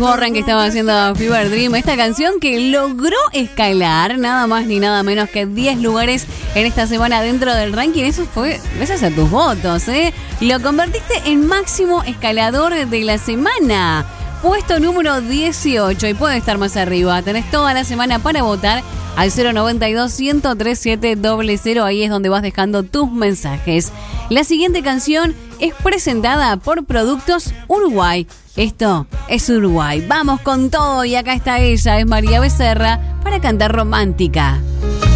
Warren, que estaba haciendo Fever Dream, esta canción que logró escalar nada más ni nada menos que 10 lugares en esta semana dentro del ranking. Eso fue gracias a tus votos, ¿eh? Lo convertiste en máximo escalador de la semana. Puesto número 18 y puede estar más arriba. Tenés toda la semana para votar al 092-103-700. Ahí es donde vas dejando tus mensajes. La siguiente canción es presentada por Productos Uruguay. Esto es Uruguay. Vamos con todo y acá está ella, es María Becerra, para cantar Romántica.